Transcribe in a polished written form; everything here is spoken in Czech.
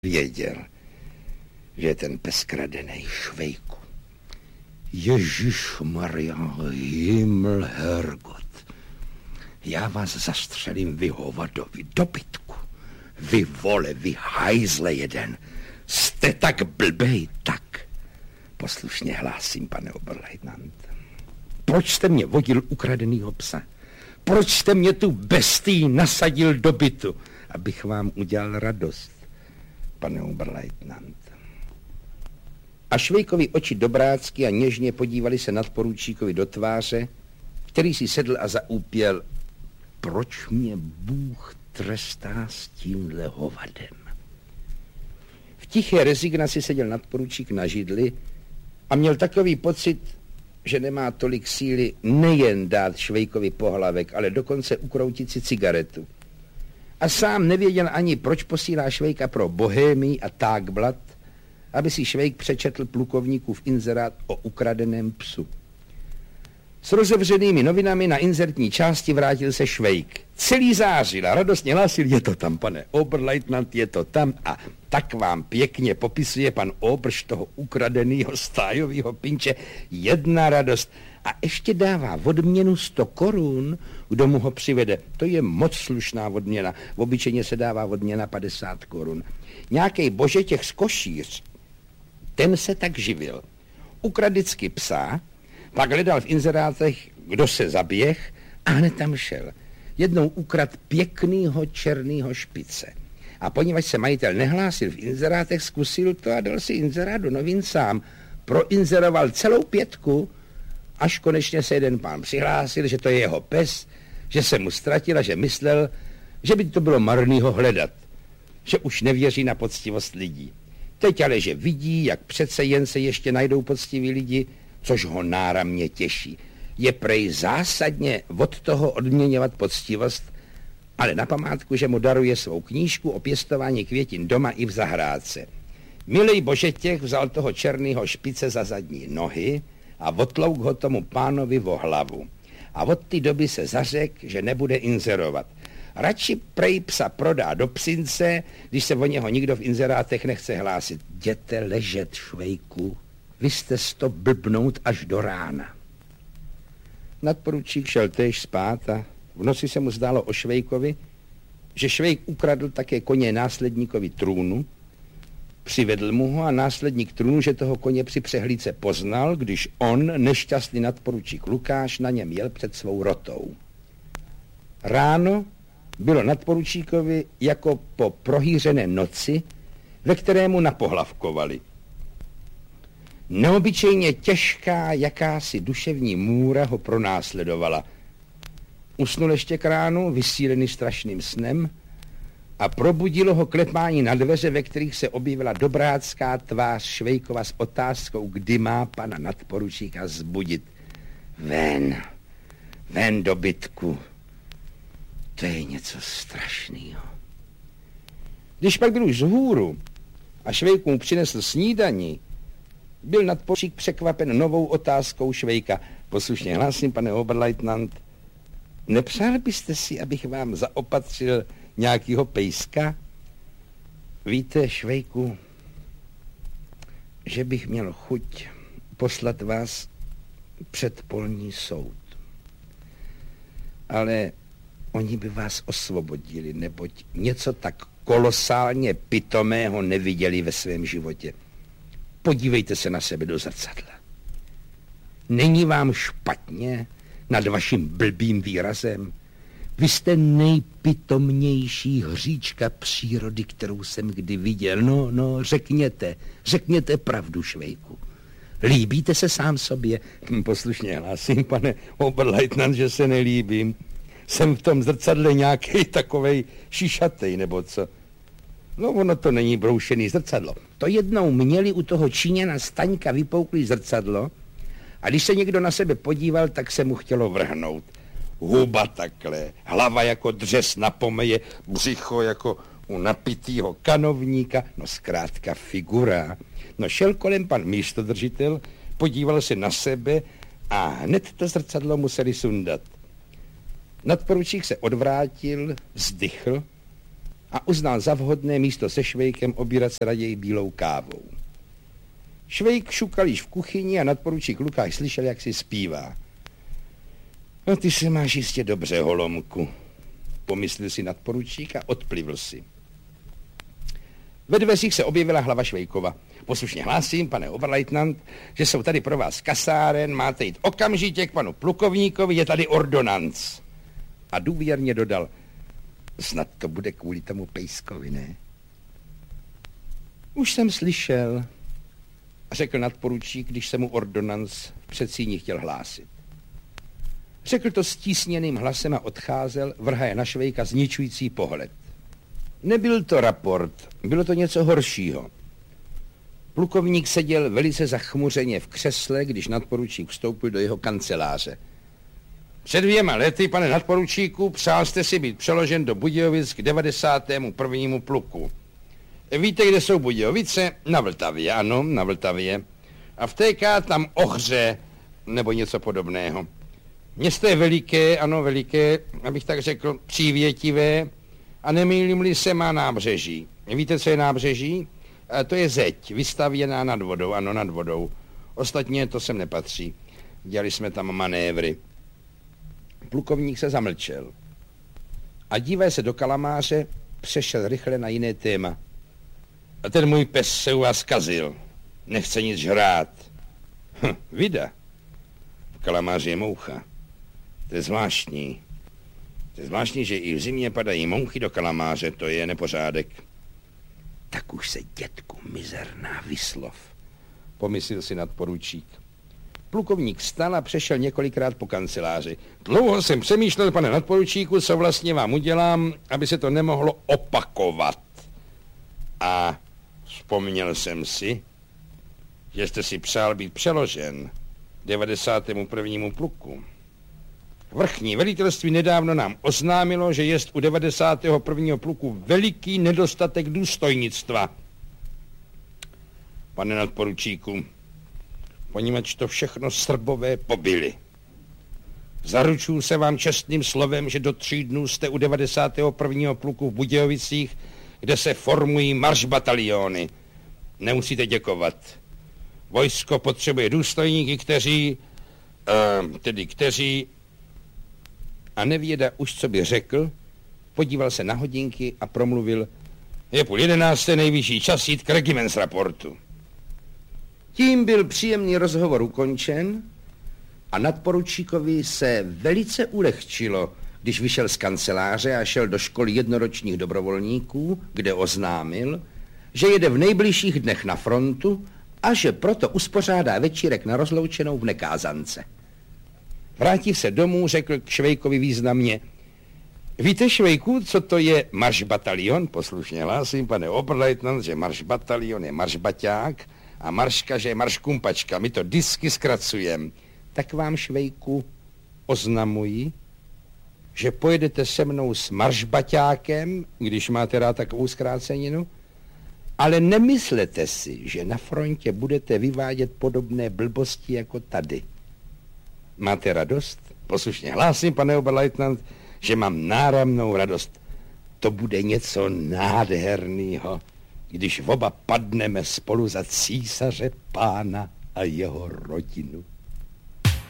věděl, že je ten pes kradenej, Švejku. Ježišmarja, Himmel, Herrgott. Já vás zastřelím, vy hovadovi, dobytku. Vy vole, vy hajzle jeden. Jste tak blbej, tak. Poslušně hlásím, pane oberleutnant. Proč jste mě vodil ukradenýho psa? Proč jste mě tu bestii nasadil do bytu? Abych vám udělal radost, pane oberleutnant. A Švejkovi oči dobrácky a něžně podívali se nadporučíkovi do tváře, který si sedl a zaúpěl. Proč mě Bůh trestá s tímhle hovadem? V tiché rezignaci seděl nadporučík na židli a měl takový pocit, že nemá tolik síly nejen dát Švejkovi pohlavek, ale dokonce ukroutit si cigaretu. A sám nevěděl ani, proč posílá Švejka pro Bohémii a Tagblatt, aby si Švejk přečetl plukovníkův inzerát o ukradeném psu. S rozevřenými novinami na inzertní části vrátil se Švejk. Celý zářil a radostně hlásil, je to tam, pane oberleutnant, je to tam a tak vám pěkně popisuje pan Obrš toho ukradenýho stájovýho pinče. Jedna radost. A ještě dává odměnu 100 korun, kdo mu ho přivede. To je moc slušná odměna. Obyčejně se dává odměna 50 korun. Nějakej Božetěch z Košíř, ten se tak živil. Ukradl vždycky psa, pak hledal v inzerátech, kdo se zaběh a hned tam šel. Jednou ukradl pěknýho černýho špice. A poněvadž se majitel nehlásil v inzerátech, zkusil to a dal si inzerát do novin sám. Proinzeroval celou 5, až konečně se jeden pán přihlásil, že to je jeho pes, že se mu ztratil a že myslel, že by to bylo marný ho hledat, že už nevěří na poctivost lidí. Teď ale, že vidí, jak přece jen se ještě najdou poctiví lidi, což ho náramně těší. Je prej zásadně od toho odměňovat poctivost, ale na památku, že mu daruje svou knížku o pěstování květin doma i v zahrádce. Milej Božetěch vzal toho černýho špice za zadní nohy a odtlouk ho tomu pánovi vo hlavu. A od té doby se zařek, že nebude inzerovat. Radši prej psa prodá do psince, když se o něho nikdo v inzerátech nechce hlásit. Jděte ležet, Švejku, vy jste to blbnout až do rána. Nadporučík šel též spát a v noci se mu zdálo o Švejkovi, že Švejk ukradl také koně následníkovi trůnu, přivedl mu ho a následník trůnu, že toho koně při přehlídce poznal, když on, nešťastný nadporučík Lukáš, na něm jel před svou rotou. Ráno bylo nadporučíkovi jako po prohýřené noci, ve kterému napohlavkovali. Neobyčejně těžká jakási duševní můra ho pronásledovala. Usnul ještě k ránu, vysílený strašným snem, a probudilo ho klepání na dveře, ve kterých se objevila dobrácká tvář Švejkova s otázkou, kdy má pana nadporučíka zbudit. Ven do bytku. To je něco strašného. Když pak byl už vzhůru a Švejk mu přinesl snídani, byl nadporučík překvapen novou otázkou Švejka. Poslušně hlásím, pane oberleutnant, nepřál byste si, abych vám zaopatřil nějakýho pejska? Víte, Švejku, že bych měl chuť poslat vás před polní soud. Ale oni by vás osvobodili, neboť něco tak kolosálně pitomého neviděli ve svém životě. Podívejte se na sebe do zrcadla. Není vám špatně nad vaším blbým výrazem? Vy jste nejpitomnější hříčka přírody, kterou jsem kdy viděl. No, řekněte pravdu, Švejku. Líbíte se sám sobě? Poslušně hlásím, pane oberleutnant, že se nelíbím. Jsem v tom zrcadle nějaký takovej šišatej, nebo co? No, ono to není broušený zrcadlo. To jednou měli u toho Číňana Staňka vypouklý zrcadlo a když se někdo na sebe podíval, tak se mu chtělo vrhnout. Huba takhle, hlava jako dřes na pomeje, břicho jako u napitýho kanovníka, no zkrátka figura. No šel kolem pan místodržitel, podíval se na sebe a hned to zrcadlo museli sundat. Nadporučík se odvrátil, vzdychl a uznal za vhodné místo se Švejkem obírat se raději bílou kávou. Švejk šukal již v kuchyni a nadporučík Lukáš slyšel, jak si zpívá. No ty se máš jistě dobře, holomku, pomyslel si nadporučík a odplivl si. Ve dveřích se objevila hlava Švejkova. Poslušně hlásím, pane oberleutnant, že jsou tady pro vás kasáren, máte jít okamžitě k panu plukovníkovi, je tady ordonanc. A důvěrně dodal, snad to bude kvůli tomu Pejskovi, ne? Už jsem slyšel, řekl nadporučík, když se mu ordonanc v předsíni chtěl hlásit. Řekl to stísněným hlasem a odcházel, vrhaje na Švejka zničující pohled. Nebyl to raport, bylo to něco horšího. Plukovník seděl velice zachmuřeně v křesle, když nadporučík vstoupil do jeho kanceláře. Před 2 lety, pane nadporučíku, přál jste si být přeložen do Budějovic k 91. pluku. Víte, kde jsou Budějovice? Na Vltavě, ano, na Vltavě. A vtéká tam Ohře, nebo něco podobného. Město je veliké, ano, veliké, abych tak řekl, přívětivé, a nemýlím-li se, má nábřeží. Víte, co je nábřeží? To je zeď, vystavěná nad vodou, ano, nad vodou. Ostatně to sem nepatří. Dělali jsme tam manévry. Plukovník se zamlčel. A dívaje se do kalamáře, přešel rychle na jiné téma. A ten můj pes se u vás zkazil. Nechce nic žrát. Vida. V kalamáři je moucha. To je zvláštní. To je zvláštní, že i v zimě padají mouchy do kalamáře, to je nepořádek. Tak už se, dětku, mizerná vyslov, pomyslel si nadporučík. Plukovník vstal a přešel několikrát po kanceláři. Dlouho jsem přemýšlel, pane nadporučíku, co vlastně vám udělám, aby se to nemohlo opakovat. A vzpomněl jsem si, že jste si přál být přeložen 91. pluku. Vrchní velitelství nedávno nám oznámilo, že jest u 91. pluku veliký nedostatek důstojnictva. Pane nadporučíku, poněvadž to všechno Srbové pobili. Zaručuju se vám čestným slovem, že do 3 dnů jste u 91. pluku v Budějovicích, kde se formují maršbataliony. Nemusíte děkovat. Vojsko potřebuje důstojníky, kteří... A nevěda už, co by řekl, podíval se na hodinky a promluvil: je 10:30, nejvyšší čas jít k regimentsraportu. Tím byl příjemný rozhovor ukončen a nadporučíkovi se velice ulehčilo, když vyšel z kanceláře a šel do školy jednoročních dobrovolníků, kde oznámil, že jede v nejbližších dnech na frontu a že proto uspořádá večírek na rozloučenou v Nekázance. Vrátiv se domů, řekl k Švejkovi významně: víte, Švejku, co to je maršbatalion? Poslušně hlásím, pane oberleutnant, že maršbatalion je maršbaťák a marška, že je marškumpačka. My to vždycky zkracujeme. Tak vám, Švejku, oznamuji, že pojedete se mnou s maršbaťákem, když máte rád takovou zkráceninu, ale nemyslete si, že na frontě budete vyvádět podobné blbosti jako tady. Máte radost? Poslušně hlásím, pane oberleutnant, že mám náramnou radost. To bude něco nádhernýho, když oba padneme spolu za císaře pána a jeho rodinu.